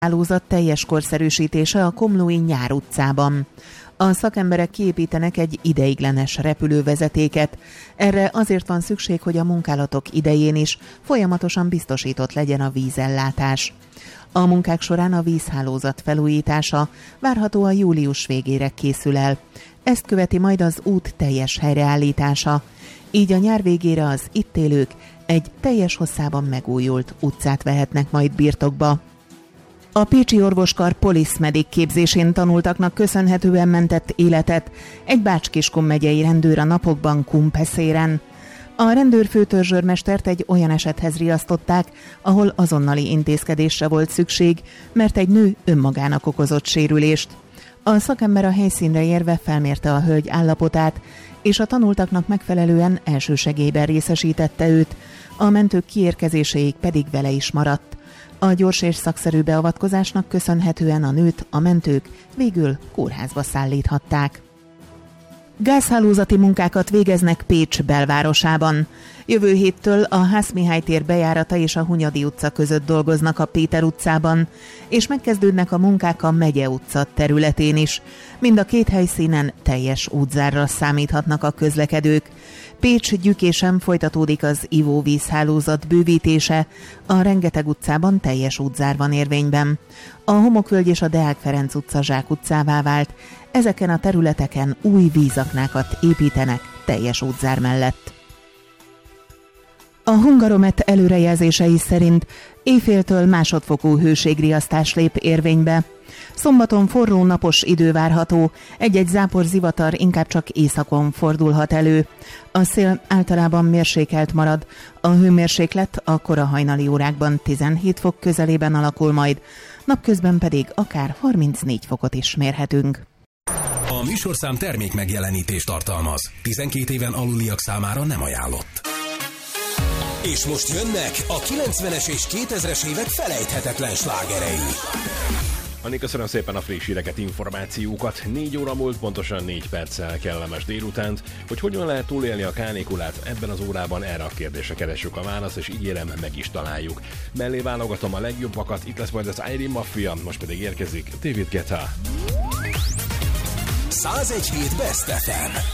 hálózat teljes korszerűsítése a Komlói Nyár utcában. A szakemberek kiépítenek egy ideiglenes repülővezetéket. Erre azért van szükség, hogy a munkálatok idején is folyamatosan biztosított legyen a vízellátás. A munkák során a vízhálózat felújítása várhatóan július végére készül el. Ezt követi majd az út teljes helyreállítása. Így a nyár végére az itt élők egy teljes hosszában megújult utcát vehetnek majd birtokba. A pécsi orvoskar Police Medic képzésén tanultaknak köszönhetően mentett életet egy Bács-Kiskun megyei rendőr a napokban Kunpeszéren. A rendőrfőtörzsőrmestert egy olyan esethez riasztották, ahol azonnali intézkedésre volt szükség, mert egy nő önmagának okozott sérülést. A szakember a helyszínre érve felmérte a hölgy állapotát, és a tanultaknak megfelelően elsősegélyben részesítette őt, a mentők kiérkezéséig pedig vele is maradt. A gyors és szakszerű beavatkozásnak köszönhetően a nőt a mentők végül kórházba szállíthatták. Gázhálózati munkákat végeznek Pécs belvárosában. Jövő héttől a Hász-Mihály tér bejárata és a Hunyadi utca között dolgoznak a Péter utcában, és megkezdődnek a munkák a Megye utca területén is. Mind a két helyszínen teljes útzárra számíthatnak a közlekedők. Pécs Gyükésen folytatódik az ivóvízhálózat bővítése, a Rengeteg utcában teljes útzár van érvényben. A Homokvölgy és a Deák Ferenc utca Zsák utcává vált, ezeken a területeken új vízaknákat építenek teljes útzár mellett. A Hungaromet előrejelzései szerint éjféltől másodfokú hőségriasztás lép érvénybe. Szombaton forró napos idő várható, egy-egy zápor zivatar inkább csak északon fordulhat elő. A szél általában mérsékelt marad, a hőmérséklet a kora hajnali órákban 17 fok közelében alakul majd, napközben pedig akár 34 fokot is mérhetünk. A műsorszám termék megjelenítést tartalmaz. 12 éven aluliak számára nem ajánlott. És most jönnek a 90-es és 2000-es évek felejthetetlen slágerei. Anni, köszönöm szépen a friss híreket, információkat. 4 óra múlt, pontosan 4 perccel kellemes délutánt. Hogy hogyan lehet túlélni a kánikulát, ebben az órában erre a kérdésre keressük a választ, és ígérem, meg is találjuk. Mellé válogatom a legjobbakat, itt lesz majd az Iron Mafia, most pedig érkezik David Guetta. 101.7 Best FM.